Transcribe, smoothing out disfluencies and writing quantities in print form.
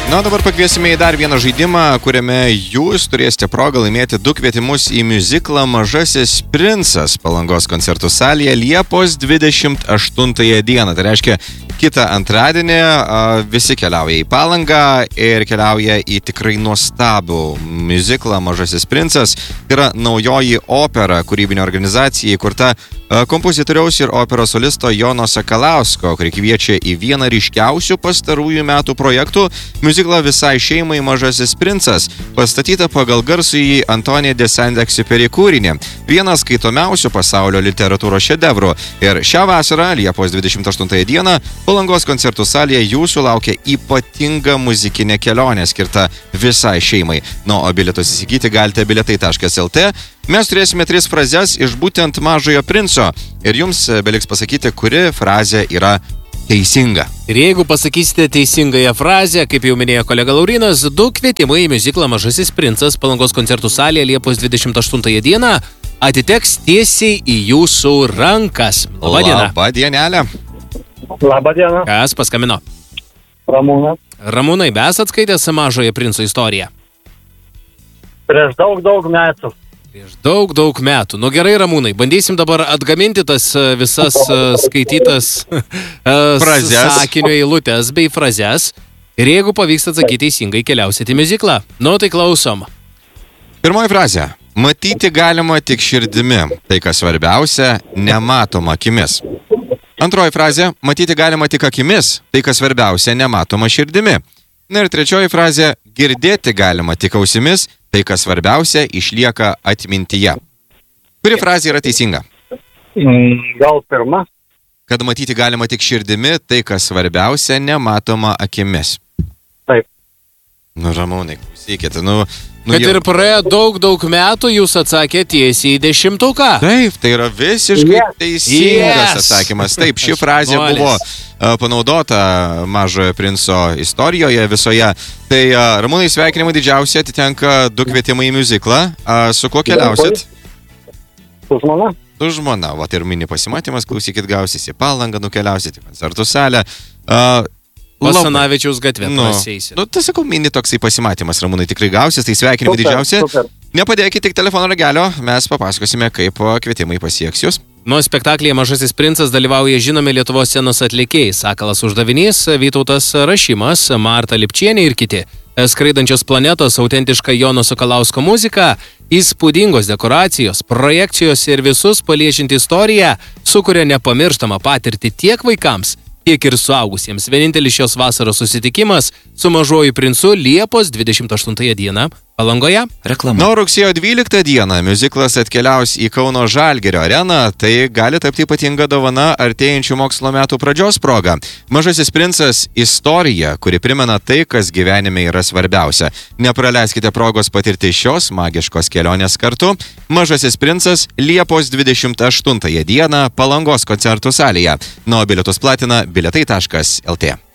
Na, dabar pakviesime į dar vieną žaidimą, kuriame jūs turėsite progą laimėti 2 kvietimus į miuziklą Mažasis princas Palangos koncertų salėje Liepos 28 dieną. Tai reiškia, kitą antradienį visi keliauja į Palangą ir keliauja į tikrai nuostabų miuziklą Mažasis princas. Tai yra naujoji opera, kūrybinė organizacija įkurta kompozitoriaus ir operos solisto Jono Sakalausko, kuri kviečia į vieną ryškiausių pastarųjų metų projektų miuziklą visai šeimai Mažasis princas, pastatyta pagal garsųjį Antonio de Saint-Exupéry kūrinį, vienas skaitomiausių pasaulio literatūros šedevrų. Ir šią vasarą, Liepos 28 dieną, Palangos koncertų salėje jūsų laukia ypatinga muzikinė kelionė skirta visai šeimai. O bilietus įsigyti galite bilietai.lt. Mes turėsime 3 frazes iš būtent Mažojo princo ir jums beliks pasakyti, kuri frazė yra teisinga. Ir jeigu pasakysite teisingąją frazę, kaip jau minėjo kolega Laurinas, 2 kvietimai į miuziklą Mažasis princas Palangos koncertų salėje Liepos 28 dieną atiteks tiesiai į jūsų rankas. Labadiena. Labadienelė. Labadiena. Kas paskambino? Ramūnas. Ramūnai, esat skaitęs Mažojo princo istoriją? Prieš daug metų. Prieš daug metų. Nu gerai, Ramūnai, bandysim dabar atgaminti tas visas skaitytas sakinio eilutės bei frazes. Ir jeigu pavyks atsakyti teisingai, keliausit į miuziklą. Nu, tai klausom. Pirmoji frazė. Matyti galima tik širdimi. Tai, kas svarbiausia, nematoma akimis. Antroji frazė. Matyti galima tik akimis. Tai, kas svarbiausia, nematoma širdimi. Na ir trečioji frazė. Girdėti galima tik ausimis. Tai, kas svarbiausia, išlieka atmintyje. Kuri frazė yra teisinga? Gal pirma? Kad matyti galima tik širdimi, tai, kas svarbiausia, nematoma akimis. Taip. Nu, Ramūnai, klausykite, Kad ir praėjo daug metų, jūs atsakėte tiesiai į 10-uką. Taip, tai yra visiškai teisingas atsakymas. Taip, ši frazė buvo panaudota Mažojo princo istorijoje visoje. Tai, Ramūnai, sveikinimai didžiausia, atitenka 2 kvietimai į miuziklą. Su kuo keliausit? Su žmona. Su žmona. Vat ir mini pasimatymas, klausykit, gausis į Palangą, nukeliausit į koncertų salę. Basanavičiaus gatvė praseisit. Tai sakau, mini toksai pasimatymas, Ramūnai, tikrai gausis, tai sveikinimai didžiausia. Nepadėkit tik telefono ragelio, mes papasakosime, kaip kvietimai pasieks jūs. Spektaklyje Mažasis princas dalyvauja žinomi Lietuvos scenos atlikėjai. Sakalas Uždavinys, Vytautas Rašimas, Marta Lipčienė ir kiti. Skraidančios planetos, autentiška Jono Sakalausko muzika, įspūdingos dekoracijos, projekcijos ir visus paliečianti istoriją sukuria nepamirštamą patirtį tiek vaikams, tiek ir suaugusiems. Vienintelis šios vasaros susitikimas su Mažuoju princu Liepos 28 dieną Palangoje. Reklama. Nuo rugsėjo 12 dieną miuziklas atkeliaus į Kauno Žalgirio areną, tai gali tapti ypatinga dovana artėjančių mokslo metų pradžios proga. Mažasis princas – istorija, kuri primena tai, kas gyvenime yra svarbiausia. Nepraleiskite progos patirti šios magiškos kelionės kartu. Mažasis princas Liepos 28 dieną Palangos koncertų salėje. Bilietus platina bilietai.lt.